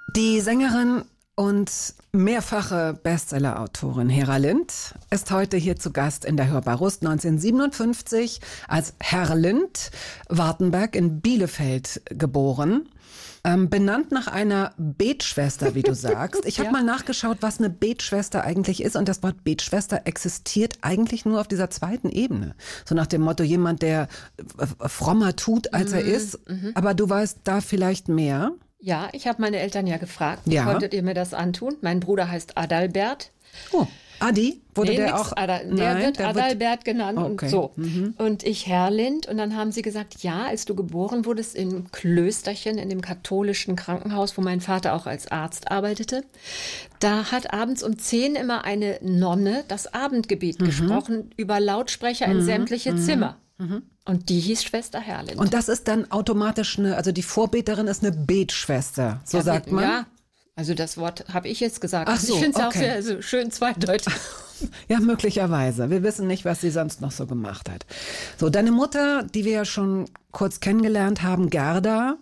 Die Sängerin und mehrfache Bestsellerautorin Hera Lind ist heute hier zu Gast in der Hörbar Rust. 1957 als Herr Lind Wartenberg in Bielefeld geboren. Benannt nach einer Betschwester, wie du sagst. Ich habe mal nachgeschaut, was eine Betschwester eigentlich ist. Und das Wort Betschwester existiert eigentlich nur auf dieser zweiten Ebene. So nach dem Motto, jemand, der frommer tut, als er ist. Aber du weißt da vielleicht mehr. Ja, ich habe meine Eltern ja gefragt, wolltet ihr mir das antun? Mein Bruder heißt Adalbert. Oh, Adi? Wurde der nix auch? Der wird Adalbert genannt okay. und so. Und ich Herr Lind. Und dann haben sie gesagt, ja, als du geboren wurdest in Klösterchen, in dem katholischen Krankenhaus, wo mein Vater auch als Arzt arbeitete, da hat abends um 10 immer eine Nonne das Abendgebet gesprochen über Lautsprecher in sämtliche Zimmer. Und die hieß Schwester Herlind. Und das ist dann automatisch also die Vorbeterin ist eine Betschwester, so sagt man? Ja, also das Wort habe ich jetzt gesagt. Ach so, ich finde es auch okay. sehr schön zweideutig. Ja, möglicherweise. Wir wissen nicht, was sie sonst noch so gemacht hat. So, deine Mutter, die wir ja schon kurz kennengelernt haben, Gerda,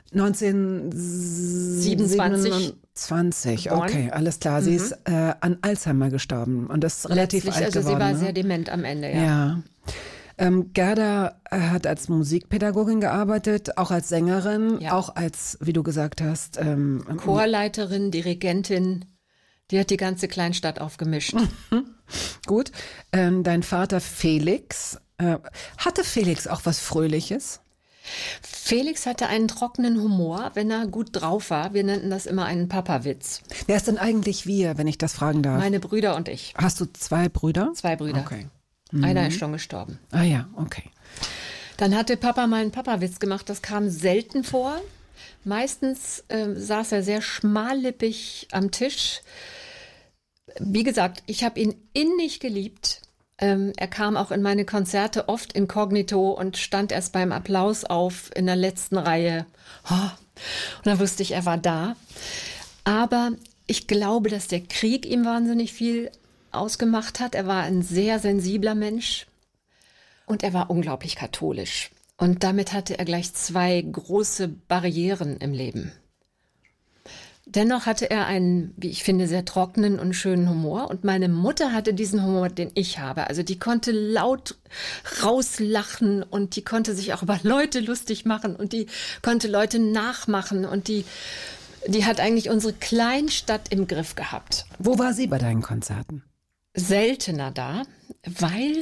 1927. Okay, alles klar. Sie ist an Alzheimer gestorben und ist relativ alt geworden. Also sie war sehr dement am Ende, ja. Gerda hat als Musikpädagogin gearbeitet, auch als Sängerin, auch als, wie du gesagt hast, Chorleiterin, Dirigentin. Die hat die ganze Kleinstadt aufgemischt. Gut. Dein Vater Felix. Hatte Felix auch was Fröhliches? Felix hatte einen trockenen Humor, wenn er gut drauf war. Wir nannten das immer einen Papawitz. Wer ist denn eigentlich wir, wenn ich das fragen darf? Meine Brüder und ich. Hast du 2 Brüder? 2 Brüder. Okay. Einer ist schon gestorben. Ah ja, okay. Dann hatte Papa mal einen Papawitz gemacht. Das kam selten vor. Meistens saß er sehr schmallippig am Tisch. Wie gesagt, ich habe ihn innig geliebt. Er kam auch in meine Konzerte oft inkognito und stand erst beim Applaus auf in der letzten Reihe. Und dann wusste ich, er war da. Aber ich glaube, dass der Krieg ihm wahnsinnig viel ausgemacht hat. Er war ein sehr sensibler Mensch und er war unglaublich katholisch. Und damit hatte er gleich 2 große Barrieren im Leben. Dennoch hatte er einen, wie ich finde, sehr trockenen und schönen Humor. Und meine Mutter hatte diesen Humor, den ich habe. Also die konnte laut rauslachen und die konnte sich auch über Leute lustig machen und die konnte Leute nachmachen. Und die hat eigentlich unsere Kleinstadt im Griff gehabt. Wo war sie bei deinen Konzerten? Seltener da, weil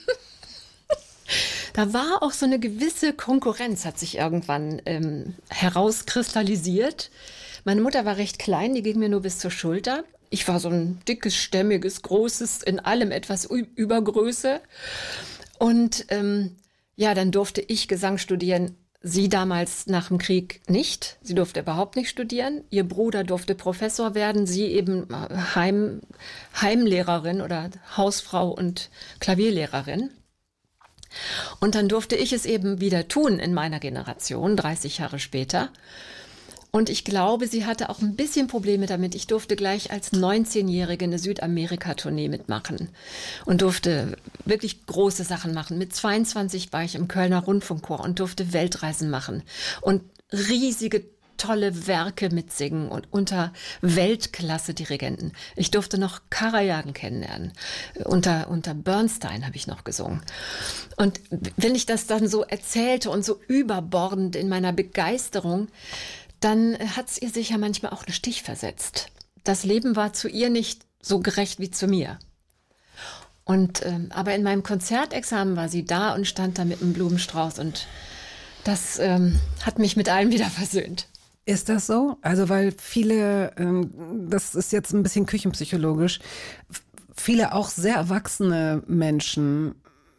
da war auch so eine gewisse Konkurrenz, hat sich irgendwann herauskristallisiert. Meine Mutter war recht klein, die ging mir nur bis zur Schulter. Ich war so ein dickes, stämmiges, großes, in allem etwas Übergröße. Und dann durfte ich Gesang studieren. Sie damals nach dem Krieg nicht. Sie durfte überhaupt nicht studieren. Ihr Bruder durfte Professor werden. Sie eben Heimlehrerin oder Hausfrau und Klavierlehrerin. Und dann durfte ich es eben wieder tun in meiner Generation, 30 Jahre später. Und ich glaube, sie hatte auch ein bisschen Probleme damit. Ich durfte gleich als 19-Jährige eine Südamerika-Tournee mitmachen und durfte wirklich große Sachen machen. Mit 22 war ich im Kölner Rundfunkchor und durfte Weltreisen machen und riesige, tolle Werke mitsingen und unter Weltklasse-Dirigenten. Ich durfte noch Karajan kennenlernen. Unter Bernstein habe ich noch gesungen. Und wenn ich das dann so erzählte und so überbordend in meiner Begeisterung, dann hat es ihr sicher manchmal auch einen Stich versetzt. Das Leben war zu ihr nicht so gerecht wie zu mir. Und aber in meinem Konzertexamen war sie da und stand da mit einem Blumenstrauß und das hat mich mit allem wieder versöhnt. Ist das so? Also weil viele, das ist jetzt ein bisschen küchenpsychologisch, viele auch sehr erwachsene Menschen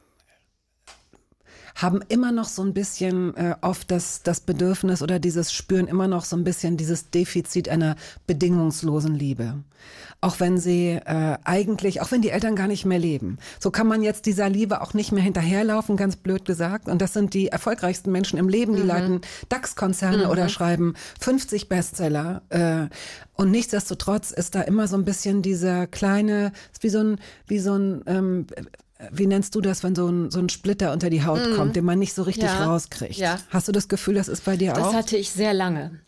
haben immer noch so ein bisschen oft das Bedürfnis oder dieses Spüren immer noch so ein bisschen dieses Defizit einer bedingungslosen Liebe. Auch wenn sie auch wenn die Eltern gar nicht mehr leben. So kann man jetzt dieser Liebe auch nicht mehr hinterherlaufen, ganz blöd gesagt. Und das sind die erfolgreichsten Menschen im Leben, die leiten DAX-Konzerne oder schreiben 50 Bestseller. Und nichtsdestotrotz ist da immer so ein bisschen dieser kleine, wie so ein wie nennst du das, wenn so ein Splitter unter die Haut kommt, den man nicht so richtig rauskriegt? Ja. Hast du das Gefühl, das ist bei dir auch? Das hatte ich sehr lange.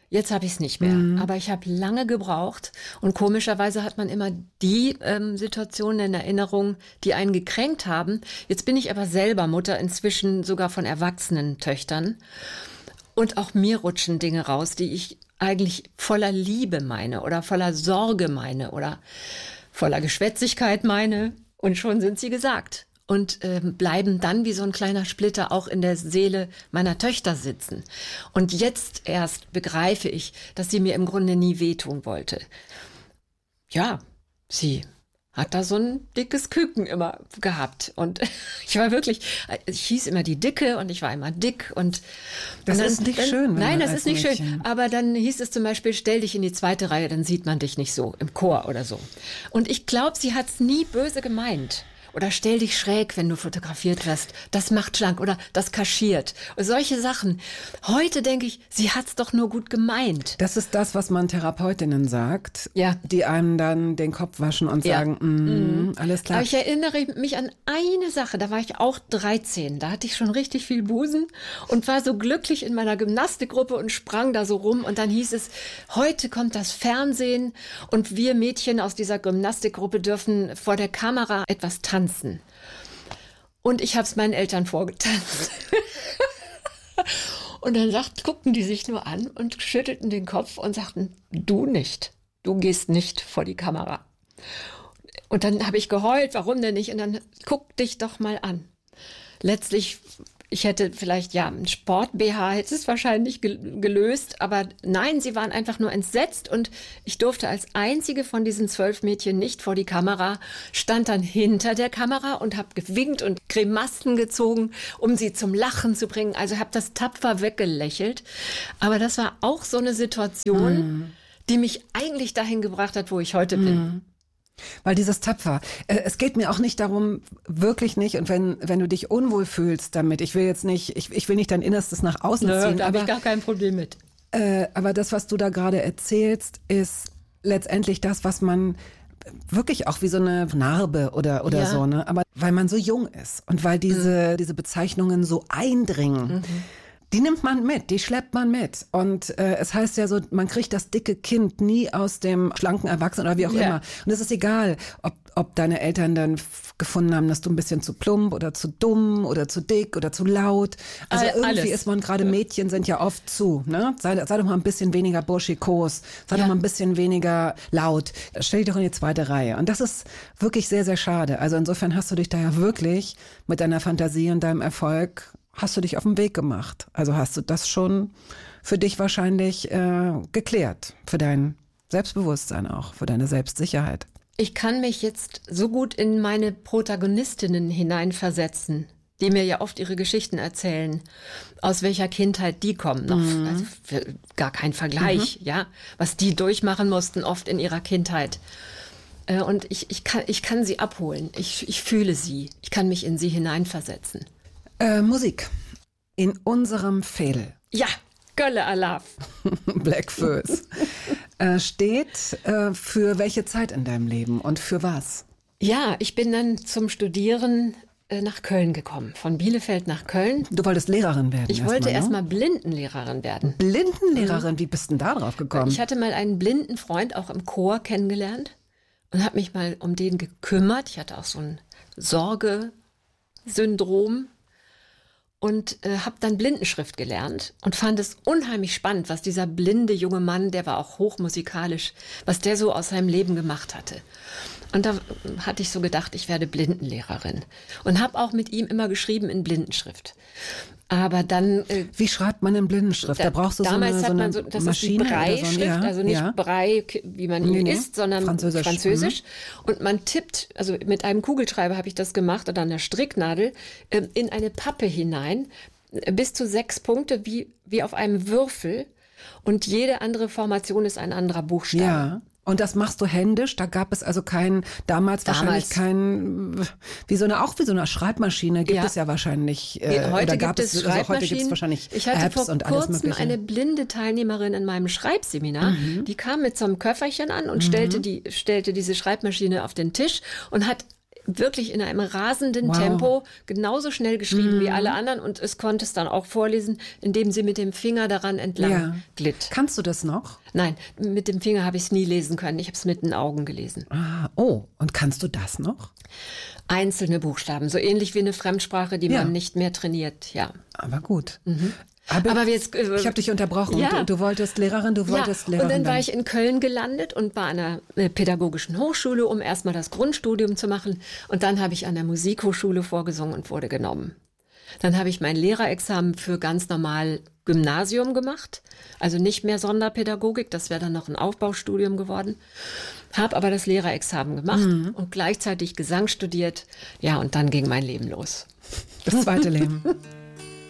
Jetzt habe ich es nicht mehr, aber ich habe lange gebraucht und komischerweise hat man immer die Situationen in Erinnerung, die einen gekränkt haben. Jetzt bin ich aber selber Mutter, inzwischen sogar von erwachsenen Töchtern und auch mir rutschen Dinge raus, die ich eigentlich voller Liebe meine oder voller Sorge meine oder voller Geschwätzigkeit meine und schon sind sie gesagt. Und bleiben dann wie so ein kleiner Splitter auch in der Seele meiner Töchter sitzen. Und jetzt erst begreife ich, dass sie mir im Grunde nie wehtun wollte. Ja, sie hat da so ein dickes Küken immer gehabt. Und ich war wirklich, ich hieß immer die Dicke und ich war immer dick. Und das dann, ist nicht schön. Nein, das ist nicht schön. Aber dann hieß es zum Beispiel, stell dich in die zweite Reihe, dann sieht man dich nicht so im Chor oder so. Und ich glaube, sie hat es nie böse gemeint. Oder stell dich schräg, wenn du fotografiert wirst. Das macht schlank oder das kaschiert. Und solche Sachen. Heute denke ich, sie hat's doch nur gut gemeint. Das ist das, was man Therapeutinnen sagt, ja, die einem dann den Kopf waschen und sagen, alles klar. Aber ich erinnere mich an eine Sache, da war ich auch 13. Da hatte ich schon richtig viel Busen und war so glücklich in meiner Gymnastikgruppe und sprang da so rum. Und dann hieß es, heute kommt das Fernsehen und wir Mädchen aus dieser Gymnastikgruppe dürfen vor der Kamera etwas tanzen. Und ich habe es meinen Eltern vorgetanzt. Und dann guckten die sich nur an und schüttelten den Kopf und sagten, du nicht, du gehst nicht vor die Kamera. Und dann habe ich geheult, warum denn nicht? Und dann guck dich doch mal an. Letztlich, ich hätte vielleicht, ein Sport-BH hätte es wahrscheinlich gelöst, aber nein, sie waren einfach nur entsetzt und ich durfte als einzige von diesen 12 Mädchen nicht vor die Kamera, stand dann hinter der Kamera und habe gewinkt und Grimassen gezogen, um sie zum Lachen zu bringen. Also habe das tapfer weggelächelt. Aber das war auch so eine Situation, die mich eigentlich dahin gebracht hat, wo ich heute bin. Weil dieses Tapfer, es geht mir auch nicht darum, wirklich nicht, und wenn du dich unwohl fühlst damit, ich will nicht dein Innerstes nach außen ziehen. Da habe ich gar kein Problem mit. Aber das, was du da gerade erzählst, ist letztendlich das, was man wirklich auch wie so eine Narbe oder so, ne? Aber weil man so jung ist und weil diese Bezeichnungen so eindringen, die nimmt man mit, die schleppt man mit. Und es heißt ja so, man kriegt das dicke Kind nie aus dem schlanken Erwachsenen oder wie auch immer. Und es ist egal, ob deine Eltern dann gefunden haben, dass du ein bisschen zu plump oder zu dumm oder zu dick oder zu laut. Also irgendwie ist man, gerade Mädchen sind ja oft ne? Sei doch mal ein bisschen weniger burschikos, sei doch mal ein bisschen weniger laut. Stell dich doch in die zweite Reihe. Und das ist wirklich sehr, sehr schade. Also insofern hast du dich da ja wirklich mit deiner Fantasie und deinem Erfolg hast du dich auf den Weg gemacht. Also hast du das schon für dich wahrscheinlich geklärt, für dein Selbstbewusstsein auch, für deine Selbstsicherheit. Ich kann mich jetzt so gut in meine Protagonistinnen hineinversetzen, die mir ja oft ihre Geschichten erzählen, aus welcher Kindheit die kommen. Noch, also gar kein Vergleich, was die durchmachen mussten, oft in ihrer Kindheit. Und ich kann sie abholen. Ich fühle sie. Ich kann mich in sie hineinversetzen. Musik. In unserem Fädel. Ja, Gölle Alaf. Black Föß. Steht für welche Zeit in deinem Leben und für was? Ja, ich bin dann zum Studieren nach Köln gekommen. Von Bielefeld nach Köln. Du wolltest Lehrerin werden? Ich wollte erstmal Blindenlehrerin werden. Blindenlehrerin? Wie bist denn da drauf gekommen? Ich hatte mal einen blinden Freund auch im Chor kennengelernt und habe mich mal um den gekümmert. Ich hatte auch so ein Sorgesyndrom. Und habe dann Blindenschrift gelernt und fand es unheimlich spannend, was dieser blinde junge Mann, der war auch hochmusikalisch, was der so aus seinem Leben gemacht hatte. Und da hatte ich so gedacht, ich werde Blindenlehrerin. Und habe auch mit ihm immer geschrieben in Blindenschrift. Aber dann... Wie schreibt man in Blindenschrift? Da brauchst du damals so eine das Maschine ist die Braille-Schrift, also nicht Braille, wie man ihn isst, sondern Französisch. Und man tippt, also mit einem Kugelschreiber habe ich das gemacht oder einer Stricknadel, in eine Pappe hinein, bis zu 6 Punkte, wie auf einem Würfel. Und jede andere Formation ist ein anderer Buchstabe. Ja. Und das machst du händisch? Da gab es also wahrscheinlich kein, wie so eine Schreibmaschine gibt es ja wahrscheinlich. Heute gibt es Schreibmaschinen. Heute gibt es wahrscheinlich ich hatte Apps vor und alles kurzem Mögliche. eine blinde Teilnehmerin in meinem Schreibseminar, die kam mit so einem Köfferchen an und stellte diese Schreibmaschine auf den Tisch und hat wirklich in einem rasenden Tempo genauso schnell geschrieben wie alle anderen und es konnte es dann auch vorlesen, indem sie mit dem Finger daran entlang glitt. Kannst du das noch? Nein, mit dem Finger habe ich es nie lesen können. Ich habe es mit den Augen gelesen. Und kannst du das noch? Einzelne Buchstaben, so ähnlich wie eine Fremdsprache, die man nicht mehr trainiert, ja. Aber gut. Aber jetzt, ich habe dich unterbrochen. Ja. Du wolltest Lehrerin, Lehrerin. Und dann war ich in Köln gelandet und bei einer pädagogischen Hochschule, um erstmal das Grundstudium zu machen. Und dann habe ich an der Musikhochschule vorgesungen und wurde genommen. Dann habe ich mein Lehrerexamen für ganz normal Gymnasium gemacht, also nicht mehr Sonderpädagogik, das wäre dann noch ein Aufbaustudium geworden. Habe aber das Lehrerexamen gemacht und gleichzeitig Gesang studiert. Ja, und dann ging mein Leben los. Das zweite Leben.